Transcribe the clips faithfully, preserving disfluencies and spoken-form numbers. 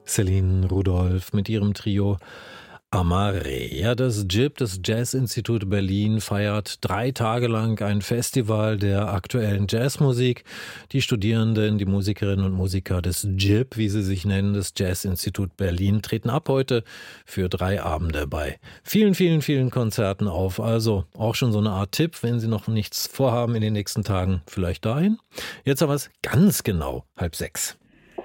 Céline Rudolph mit ihrem Trio Amare. Ja, das J I B, das Jazzinstitut Berlin, feiert drei Tage lang ein Festival der aktuellen Jazzmusik. Die Studierenden, die Musikerinnen und Musiker des J I B, wie sie sich nennen, das Jazzinstitut Berlin, treten ab heute für drei Abende bei vielen, vielen, vielen Konzerten auf. Also auch schon so eine Art Tipp, wenn Sie noch nichts vorhaben in den nächsten Tagen, vielleicht dahin. Jetzt aber es ganz genau halb sechs.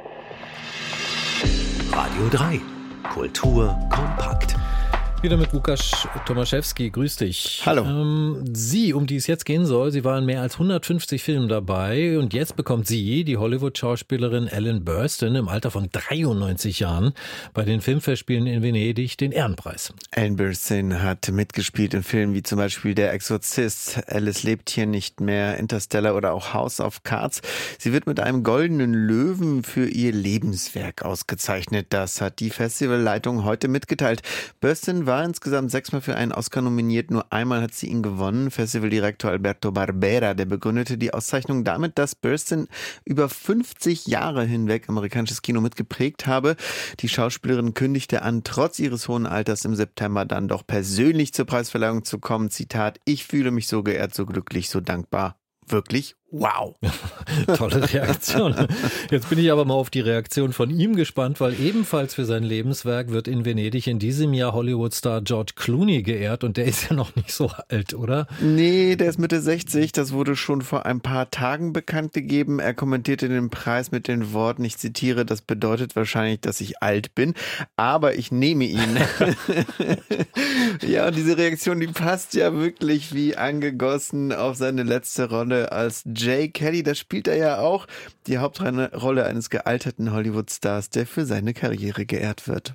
Radio drei. Kultur kompakt. Wieder mit Łukasz Tomaszewski. Grüß dich. Hallo. Ähm, sie, um die es jetzt gehen soll, sie war in mehr als hundertfünfzig Filmen dabei und jetzt bekommt sie, die Hollywood-Schauspielerin Ellen Burstyn, im Alter von dreiundneunzig Jahren bei den Filmfestspielen in Venedig den Ehrenpreis. Ellen Burstyn hat mitgespielt in Filmen wie zum Beispiel Der Exorzist, Alice lebt hier nicht mehr, Interstellar oder auch House of Cards. Sie wird mit einem goldenen Löwen für ihr Lebenswerk ausgezeichnet. Das hat die Festivalleitung heute mitgeteilt. Burstyn war insgesamt sechsmal für einen Oscar nominiert, nur einmal hat sie ihn gewonnen. Festivaldirektor Alberto Barbera, der begründete die Auszeichnung damit, dass Burstyn über fünfzig Jahre hinweg amerikanisches Kino mitgeprägt habe. Die Schauspielerin kündigte an, trotz ihres hohen Alters im September dann doch persönlich zur Preisverleihung zu kommen. Zitat: Ich fühle mich so geehrt, so glücklich, so dankbar. Wirklich? Wow. Tolle Reaktion. Jetzt bin ich aber mal auf die Reaktion von ihm gespannt, weil ebenfalls für sein Lebenswerk wird in Venedig in diesem Jahr Hollywood-Star George Clooney geehrt und der ist ja noch nicht so alt, oder? Nee, der ist Mitte sechzig. Das wurde schon vor ein paar Tagen bekannt gegeben. Er kommentierte den Preis mit den Worten, ich zitiere: Das bedeutet wahrscheinlich, dass ich alt bin, aber ich nehme ihn. Ja, und diese Reaktion, die passt ja wirklich wie angegossen auf seine letzte Rolle als Jay Kelly. Da spielt er ja auch die Hauptrolle eines gealterten Hollywood-Stars, der für seine Karriere geehrt wird.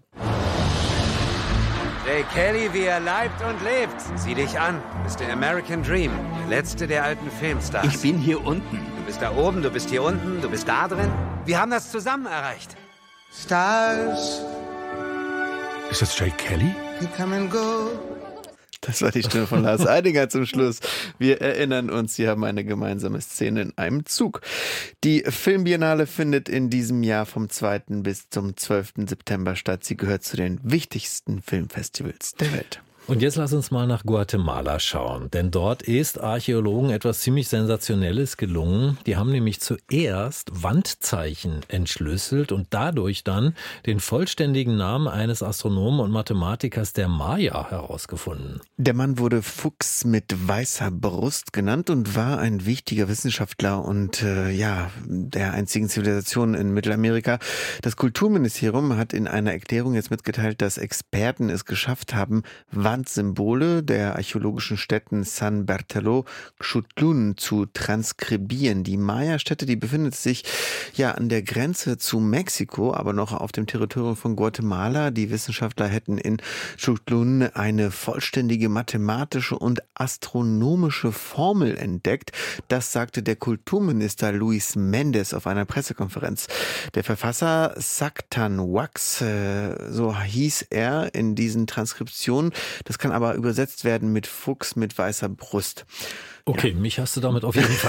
Jay Kelly, wie er leibt und lebt. Sieh dich an, du bist der American Dream, der letzte der alten Filmstars. Ich bin hier unten. Du bist da oben, du bist hier unten, du bist da drin. Wir haben das zusammen erreicht. Stars, Ist das Jay Kelly? you come and go. Das war die Stimme von Lars Eidinger zum Schluss. Wir erinnern uns, sie haben eine gemeinsame Szene in einem Zug. Die Filmbiennale findet in diesem Jahr vom zweiten bis zum zwölften September statt. Sie gehört zu den wichtigsten Filmfestivals der Welt. Und jetzt lass uns mal nach Guatemala schauen, denn dort ist Archäologen etwas ziemlich Sensationelles gelungen. Die haben nämlich zuerst Wandzeichen entschlüsselt und dadurch dann den vollständigen Namen eines Astronomen und Mathematikers der Maya herausgefunden. Der Mann wurde Fuchs mit weißer Brust genannt und war ein wichtiger Wissenschaftler und äh, ja, der einzigen Zivilisation in Mittelamerika. Das Kulturministerium hat in einer Erklärung jetzt mitgeteilt, dass Experten es geschafft haben, Wandsymbole der archäologischen Stätten San Bartolo, Xutlun zu transkribieren. Die Maya-Stätte, die befindet sich ja an der Grenze zu Mexiko, aber noch auf dem Territorium von Guatemala. Die Wissenschaftler hätten in Xutlun eine vollständige mathematische und astronomische Formel entdeckt. Das sagte der Kulturminister Luis Méndez auf einer Pressekonferenz. Der Verfasser Sactan Wax, so hieß er in diesen Transkriptionen. Das kann aber übersetzt werden mit Fuchs mit weißer Brust. Okay, ja. Mich hast du damit auf jeden Fall